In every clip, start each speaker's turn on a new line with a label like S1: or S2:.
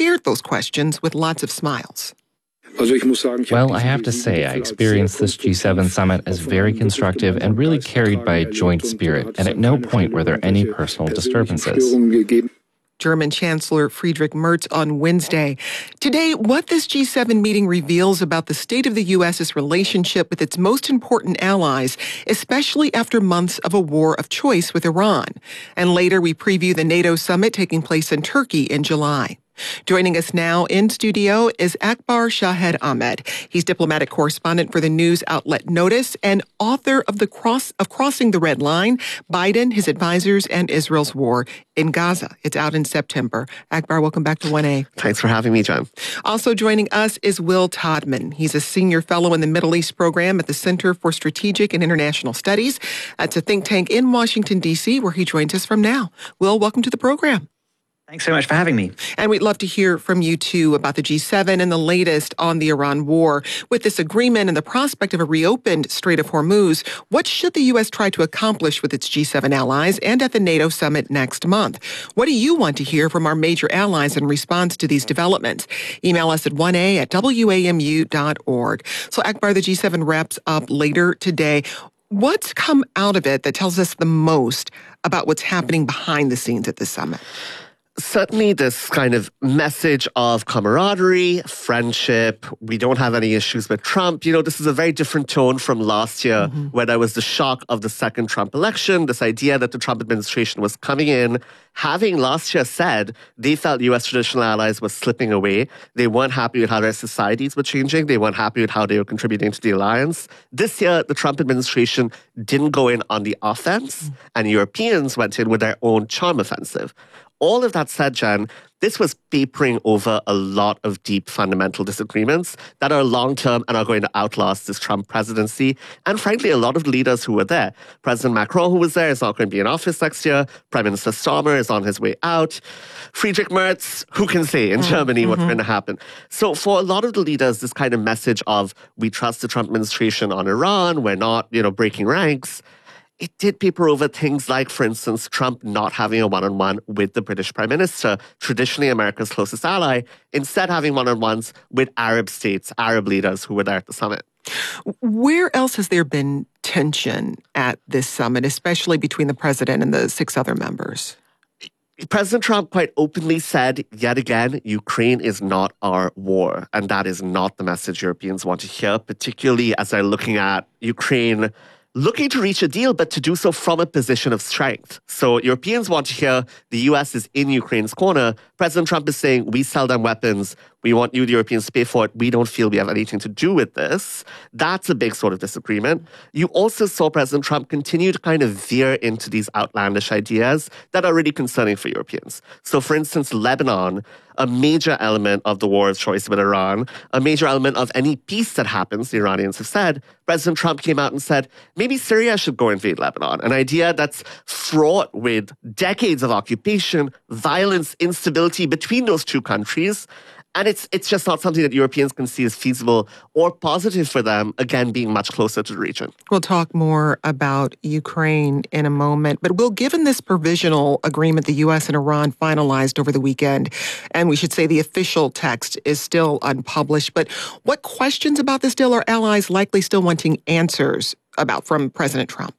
S1: prepared those questions with lots of smiles.
S2: Well, I have to say, I experienced this G7 summit as very constructive and really carried by joint spirit, and at no point were there any personal disturbances.
S1: German Chancellor Friedrich Merz on Wednesday. Today, what this G7 meeting reveals about the state of the U.S.'s relationship with its most important allies, especially after months of a war of choice with Iran. And later, we preview the NATO summit taking place in Turkey in July. Joining us now in studio is Akbar Shahed Ahmed. He's diplomatic correspondent for the news outlet Notice and author of Crossing the Red Line, Biden, His Advisors, and Israel's War in Gaza. It's out in September. Akbar, welcome back to 1A.
S3: Thanks for having me, Jen.
S1: Also joining us is Will Todman. He's a senior fellow in the Middle East program at the Center for Strategic and International Studies. That's a think tank in Washington, D.C., where he joins us from now. Will, welcome to the program.
S4: Thanks so much for having me.
S1: And we'd love to hear from you, too, about the G7 and the latest on the Iran war. With this agreement and the prospect of a reopened Strait of Hormuz, what should the U.S. try to accomplish with its G7 allies and at the NATO summit next month? What do you want to hear from our major allies in response to these developments? Email us at 1a@wamu.org. So, Akbar, the G7 wraps up later today. What's come out of it that tells us the most about what's happening behind the scenes at this summit?
S3: Certainly this kind of message of camaraderie, friendship, we don't have any issues with Trump. You know, this is a very different tone from last year when there was the shock of the second Trump election, this idea that the Trump administration was coming in, having last year said they felt U.S. traditional allies were slipping away. They weren't happy with how their societies were changing. They weren't happy with how they were contributing to the alliance. This year, the Trump administration didn't go in on the offense, and Europeans went in with their own charm offensive. All of that said, Jen, this was papering over a lot of deep fundamental disagreements that are long-term and are going to outlast this Trump presidency. And frankly, a lot of the leaders who were there. President Macron, who was there, is not going to be in office next year. Prime Minister Starmer is on his way out. Friedrich Merz, who can say in Germany what's going to happen? So for a lot of the leaders, this kind of message of we trust the Trump administration on Iran, we're not, breaking ranks, it did paper over things like, for instance, Trump not having a one-on-one with the British Prime Minister, traditionally America's closest ally, instead having one-on-ones with Arab states, Arab leaders who were there at the summit.
S1: Where else has there been tension at this summit, especially between the president and the 6 other members?
S3: President Trump quite openly said, yet again, Ukraine is not our war. And that is not the message Europeans want to hear, particularly as they're looking at Ukraine looking to reach a deal, but to do so from a position of strength. So Europeans want to hear the U.S. is in Ukraine's corner. President Trump is saying, we sell them weapons. We want you, the Europeans, to pay for it. We don't feel we have anything to do with this. That's a big sort of disagreement. You also saw President Trump continue to kind of veer into these outlandish ideas that are really concerning for Europeans. So, for instance, Lebanon, a major element of the war of choice with Iran, a major element of any peace that happens, the Iranians have said, President Trump came out and said, maybe Syria should go invade Lebanon, an idea that's fraught with decades of occupation, violence, instability between those two countries. And it's just not something that Europeans can see as feasible or positive for them, again, being much closer to the region.
S1: We'll talk more about Ukraine in a moment. But, Will, given this provisional agreement the U.S. and Iran finalized over the weekend, and we should say the official text is still unpublished, but what questions about this deal are allies likely still wanting answers about from President Trump?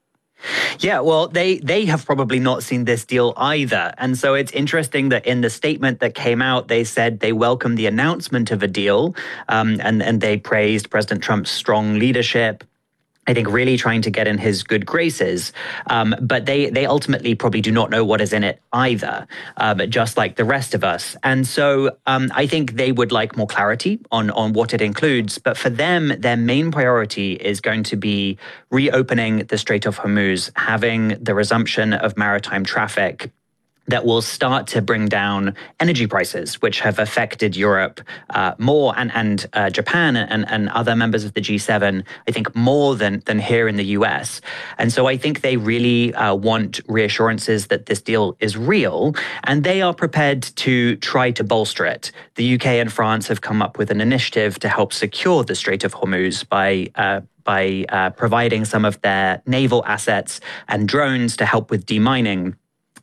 S4: Yeah, well, they have probably not seen this deal either. And so it's interesting that in the statement that came out, they said they welcomed the announcement of a deal, and they praised President Trump's strong leadership, I think really trying to get in his good graces. But they ultimately probably do not know what is in it either, just like the rest of us. And so I think they would like more clarity on what it includes. But for them, their main priority is going to be reopening the Strait of Hormuz, having the resumption of maritime traffic that will start to bring down energy prices, which have affected Europe more and Japan and other members of the G7, I think, more than here in the US. And so I think they really want reassurances that this deal is real, and they are prepared to try to bolster it. The UK and France have come up with an initiative to help secure the Strait of Hormuz by providing some of their naval assets and drones to help with demining.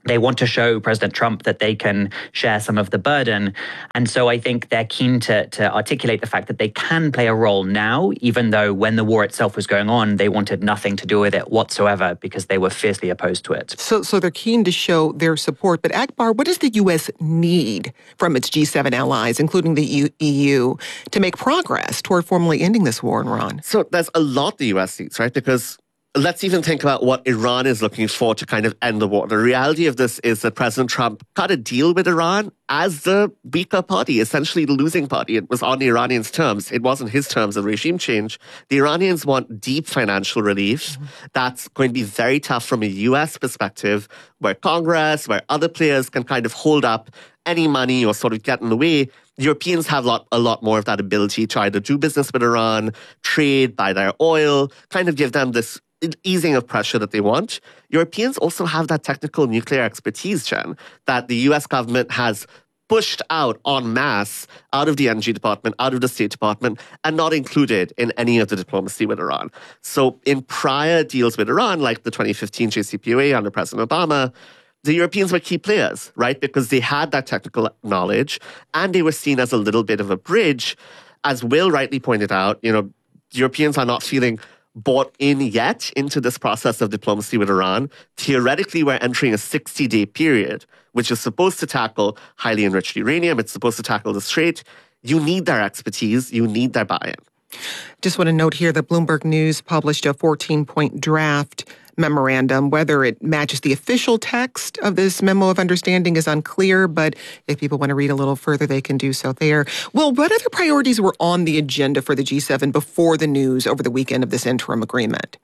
S4: They want to show President Trump that they can share some of the burden. And so I think they're keen to articulate the fact that they can play a role now, even though when the war itself was going on, they wanted nothing to do with it whatsoever because they were fiercely opposed to it.
S1: So they're keen to show their support. But Akbar, what does the U.S. need from its G7 allies, including the EU, to make progress toward formally ending this war in Iran?
S3: So there's a lot the U.S. needs, right? Because let's even think about what Iran is looking for to kind of end the war. The reality of this is that President Trump cut a deal with Iran as the weaker party, essentially the losing party. It was on the Iranians' terms. It wasn't his terms of regime change. The Iranians want deep financial relief. That's going to be very tough from a U.S. perspective, where Congress, where other players can kind of hold up any money or sort of get in the way. Europeans have a lot more of that ability to either do business with Iran, trade, buy their oil, kind of give them this easing of pressure that they want. Europeans also have that technical nuclear expertise, Jen, that the US government has pushed out en masse out of the Energy Department, out of the State Department, and not included in any of the diplomacy with Iran. So in prior deals with Iran, like the 2015 JCPOA under President Obama, the Europeans were key players, right? Because they had that technical knowledge and they were seen as a little bit of a bridge. As Will rightly pointed out, Europeans are not feeling bought in yet into this process of diplomacy with Iran. Theoretically, we're entering a 60-day period, which is supposed to tackle highly enriched uranium. It's supposed to tackle the Strait. You need their expertise. You need their buy-in.
S1: Just want to note here that Bloomberg News published a 14-point draft memorandum. Whether it matches the official text of this memo of understanding is unclear, but if people want to read a little further, they can do so there. Well, what other priorities were on the agenda for the G7 before the news over the weekend of this interim agreement?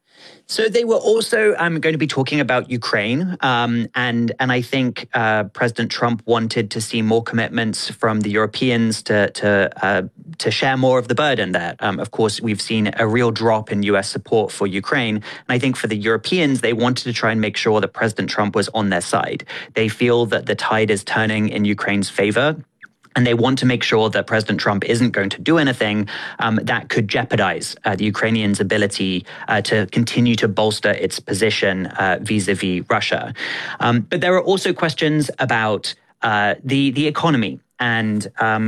S4: So they were also going to be talking about Ukraine, and I think President Trump wanted to see more commitments from the Europeans to share more of the burden there. Of course, we've seen a real drop in U.S. support for Ukraine, and I think for the Europeans, they wanted to try and make sure that President Trump was on their side. They feel that the tide is turning in Ukraine's favor. And they want to make sure that President Trump isn't going to do anything that could jeopardize the Ukrainians' ability to continue to bolster its position vis-a-vis Russia. But there are also questions about the economy and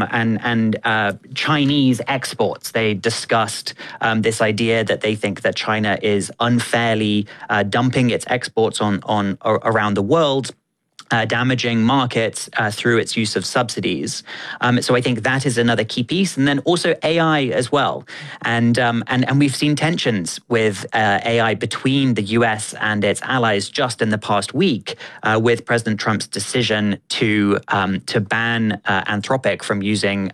S4: Chinese exports. They discussed this idea that they think that China is unfairly dumping its exports on around the world, damaging markets through its use of subsidies. So I think that is another key piece. And then also AI as well. And we've seen tensions with AI between the US and its allies just in the past week with President Trump's decision to ban Anthropic from using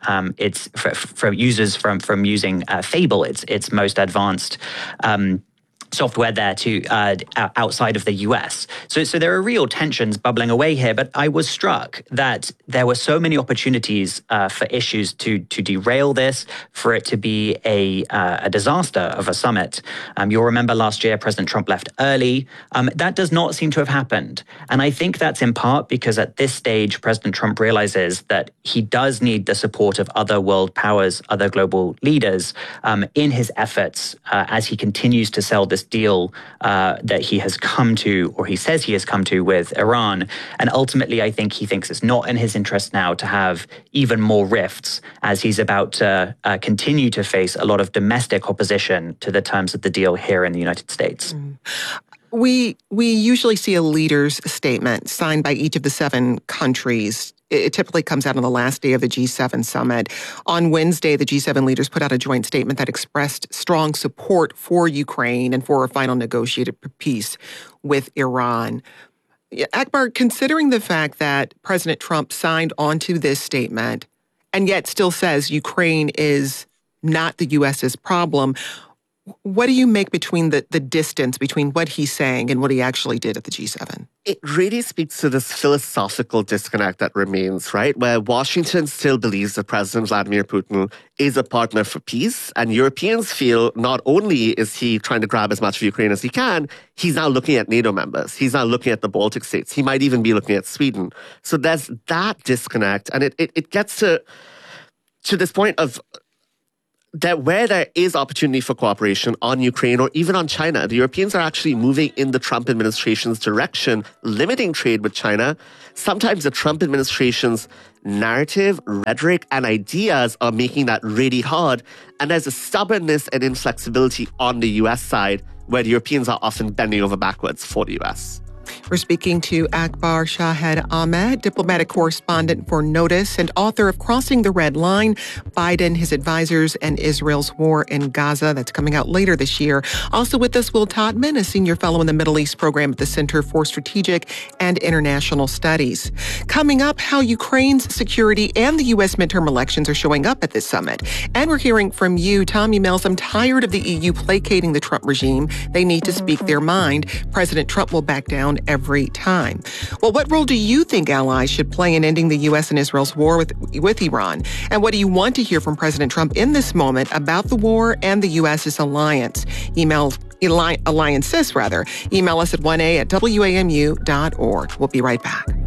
S4: from using Fable, its most advanced software there to outside of the US. So there are real tensions bubbling away here, but I was struck that there were so many opportunities for issues to derail this, for it to be a disaster of a summit. You'll remember last year, President Trump left early. That does not seem to have happened. And I think that's in part because at this stage, President Trump realizes that he does need the support of other world powers, other global leaders in his efforts as he continues to sell this deal that he has come to, or he says he has come to, with Iran. And ultimately, I think he thinks it's not in his interest now to have even more rifts as he's about to continue to face a lot of domestic opposition to the terms of the deal here in the United States.
S1: We usually see a leader's statement signed by each of the 7 countries. It typically comes out on the last day of the G7 summit. On Wednesday, the G7 leaders put out a joint statement that expressed strong support for Ukraine and for a final negotiated peace with Iran. Akbar, considering the fact that President Trump signed onto this statement and yet still says Ukraine is not the U.S.'s problem, what do you make between the distance between what he's saying and what he actually did at the G7?
S3: It really speaks to this philosophical disconnect that remains, right? Where Washington still believes that President Vladimir Putin is a partner for peace, and Europeans feel not only is he trying to grab as much of Ukraine as he can, he's now looking at NATO members. He's now looking at the Baltic states. He might even be looking at Sweden. So there's that disconnect, and it gets to this point of that where there is opportunity for cooperation on Ukraine or even on China, the Europeans are actually moving in the Trump administration's direction, limiting trade with China. Sometimes the Trump administration's narrative, rhetoric, and ideas are making that really hard. And there's a stubbornness and inflexibility on the US side where the Europeans are often bending over backwards for the US.
S1: We're speaking to Akbar Shahed Ahmed, diplomatic correspondent for Notice and author of Crossing the Red Line, Biden, His Advisors, and Israel's War in Gaza. That's coming out later this year. Also with us, Will Todman, a senior fellow in the Middle East program at the Center for Strategic and International Studies. Coming up, how Ukraine's security and the U.S. midterm elections are showing up at this summit. And we're hearing from you. Tom emails, I'm tired of the EU placating the Trump regime. They need to speak their mind. President Trump will back down every time. Well, what role do you think allies should play in ending the U.S. and Israel's war with Iran? And what do you want to hear from President Trump in this moment about the war and the U.S.'s alliances, Email us at 1a@wamu.org. We'll be right back.